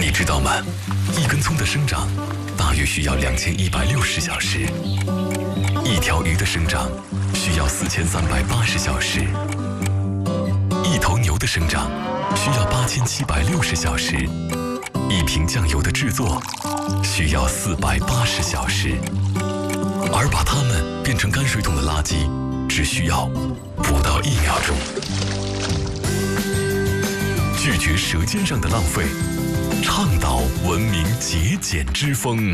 你知道吗？一根葱的生长大约需要2160小时，一条鱼的生长需要4380小时，一头牛的生长需要8760小时，一瓶酱油的制作需要480小时，而把它们变成泔水桶的垃圾只需要不到1秒钟。拒绝舌尖上的浪费，倡导文明节俭之风。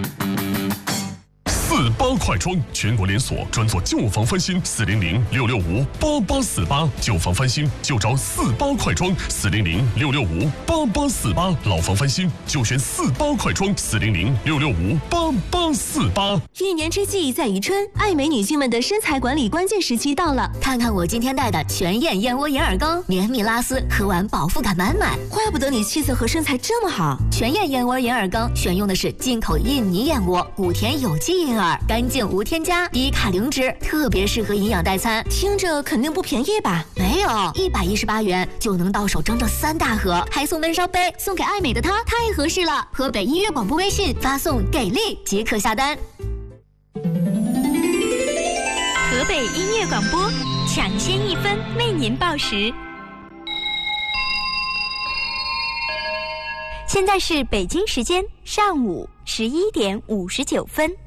48快装全国连锁，专做旧房翻新，400-665-8848，旧房翻新就找48快装，400-665-8848，老房翻新就选48快装，400-665-8848。 一年之计在于春，爱美女性们的身材管理关键时期到了。 看看我今天带的全燕燕窝眼耳膏，绵密拉丝，喝完饱腹感满满。 怪不得你气色和身材这么好。 全燕燕窝眼耳膏选用的是进口印尼燕窝，古田有机银耳，干净无添加，低卡零脂，特别适合营养代餐。 听着肯定不便宜吧？ 没有，118元就能到手整整3大盒，还送温烧杯，送给爱美的她太合适了。河北音乐广播微信发送“给力”即可下单。 河北音乐广播，抢先1分为您报时。现在是北京时间上午11点59分。